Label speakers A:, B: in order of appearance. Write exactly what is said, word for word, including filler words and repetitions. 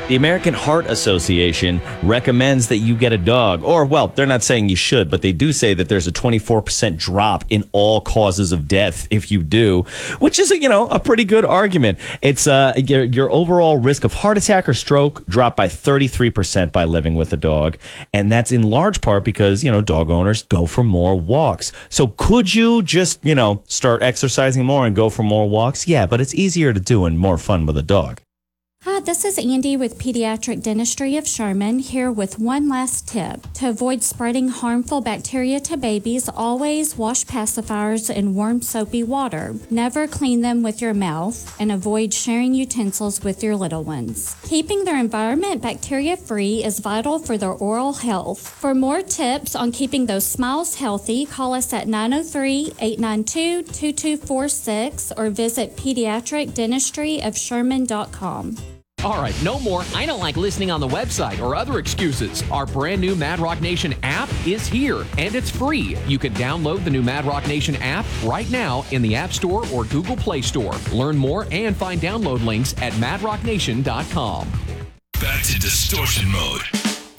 A: The American Heart Association recommends that you get a dog. Or, well, they're not saying you should, but they do say that there's a twenty-four percent drop in all causes of death if you do, which is, you know, a pretty good argument. It's uh, your, your overall risk of heart attack or stroke dropped by thirty-three percent by living with a dog. And that's in large part because, you know, dog owners go for more walks. So could you just, you know, start exercising more and go for more walks? Yeah, but it's easier to do and more fun with a dog.
B: Hi, this is Andy with Pediatric Dentistry of Sherman, here with one last tip. To avoid spreading harmful bacteria to babies, always wash pacifiers in warm soapy water. Never clean them with your mouth, and avoid sharing utensils with your little ones. Keeping their environment bacteria-free is vital for their oral health. For more tips on keeping those smiles healthy, call us at nine oh three, eight nine two, two two four six or visit pediatric dentistry of sherman dot com.
C: All right, no more I don't like listening on the website or other excuses. Our brand new Mad Rock Nation app is here, and it's free. You can download the new Mad Rock Nation app right now in the App Store or Google Play Store. Learn more and find download links at mad rock nation dot com.
D: Back to distortion mode.